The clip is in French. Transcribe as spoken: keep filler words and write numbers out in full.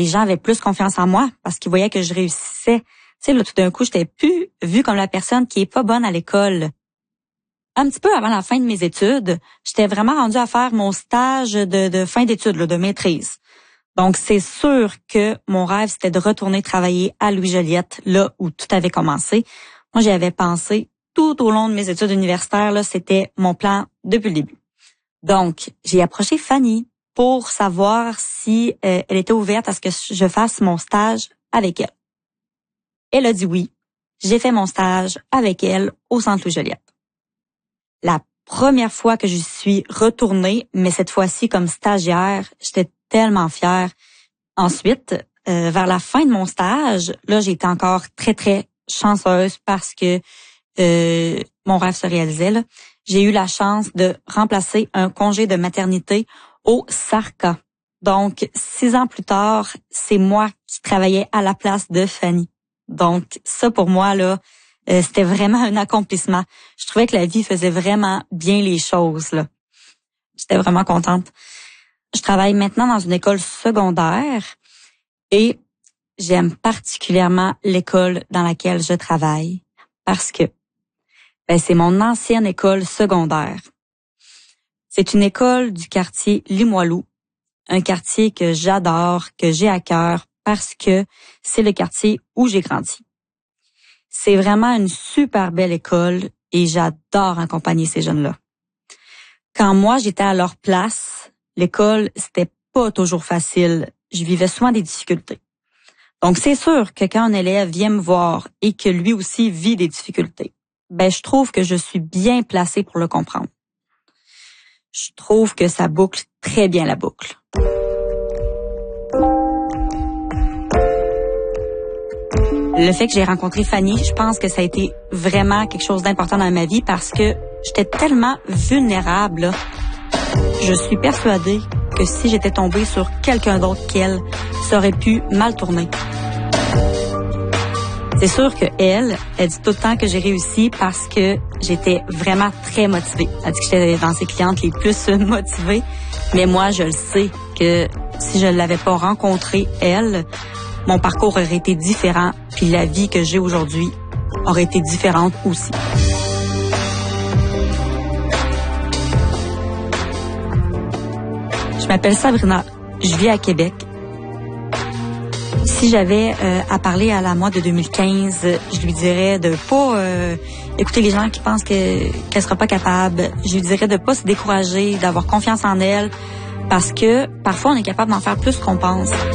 les gens avaient plus confiance en moi parce qu'ils voyaient que je réussissais. Tu sais, là, tout d'un coup, j'étais plus vue comme la personne qui est pas bonne à l'école. Un petit peu avant la fin de mes études, j'étais vraiment rendue à faire mon stage de, de fin d'études, là, de maîtrise. Donc, c'est sûr que mon rêve, c'était de retourner travailler à Louis-Joliette, là où tout avait commencé. Moi, j'y avais pensé tout au long de mes études universitaires, là, c'était mon plan depuis le début. Donc, j'ai approché Fanny pour savoir si euh, elle était ouverte à ce que je fasse mon stage avec elle. Elle a dit oui. J'ai fait mon stage avec elle au Centre Louis-Joliette. La première fois que je suis retournée, mais cette fois-ci comme stagiaire, j'étais tellement fière. Ensuite, euh, vers la fin de mon stage, là, j'ai été encore très, très chanceuse parce que euh, mon rêve se réalisait, là. J'ai eu la chance de remplacer un congé de maternité au Sarca. Donc, six ans plus tard, c'est moi qui travaillais à la place de Fanny. Donc, ça pour moi, là, euh, c'était vraiment un accomplissement. Je trouvais que la vie faisait vraiment bien les choses, là. J'étais vraiment contente. Je travaille maintenant dans une école secondaire et j'aime particulièrement l'école dans laquelle je travaille parce que ben, c'est mon ancienne école secondaire. C'est une école du quartier Limoilou, un quartier que j'adore, que j'ai à cœur parce que c'est le quartier où j'ai grandi. C'est vraiment une super belle école et j'adore accompagner ces jeunes-là. Quand moi, j'étais à leur place, l'école, c'était pas toujours facile. Je vivais souvent des difficultés. Donc, c'est sûr que quand un élève vient me voir et que lui aussi vit des difficultés, ben, je trouve que je suis bien placée pour le comprendre. Je trouve que ça boucle très bien la boucle. Le fait que j'ai rencontré Fanny, je pense que ça a été vraiment quelque chose d'important dans ma vie parce que j'étais tellement vulnérable, là. Je suis persuadée que si j'étais tombée sur quelqu'un d'autre qu'elle, ça aurait pu mal tourner. C'est sûr que elle, elle dit tout le temps que j'ai réussi parce que j'étais vraiment très motivée. Elle dit que j'étais dans ses clientes les plus motivées, mais moi, je le sais que si je ne l'avais pas rencontrée, elle, mon parcours aurait été différent, puis la vie que j'ai aujourd'hui aurait été différente aussi. Je m'appelle Sabrina, je vis à Québec. Si j'avais euh, à parler à la moi de deux mille quinze, je lui dirais de pas euh, écouter les gens qui pensent que qu'elle sera pas capable. Je lui dirais de pas se décourager, d'avoir confiance en elle, parce que parfois on est capable d'en faire plus qu'on pense.